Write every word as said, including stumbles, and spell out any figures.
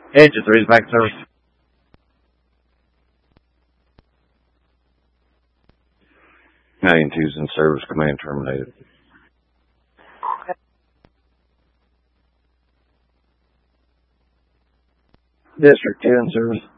Engine three is back in service. Nine two's in service. Command terminated. District two in service.